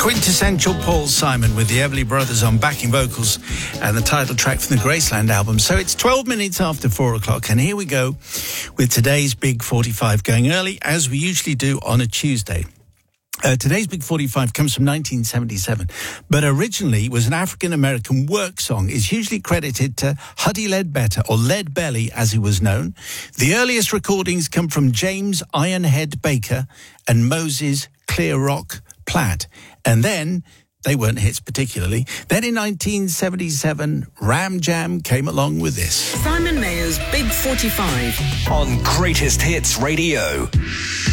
Quintessential Paul Simon with the Everly Brothers on backing vocals and the title track from the Graceland album. So it's 12 minutes after 4 o'clock, and here we go with today's Big 45, going early as we usually do on a Tuesday. Today's Big 45 comes from 1977, but originally was an African-American work song. It's usually credited to Huddie Ledbetter, or Lead Belly as he was known. The earliest recordings come from James Ironhead Baker and Moses Clear Rock Platt. And then, they weren't hits particularly, then in 1977, Ram Jam came along with this. Simon Mayer's Big 45 on Greatest Hits Radio.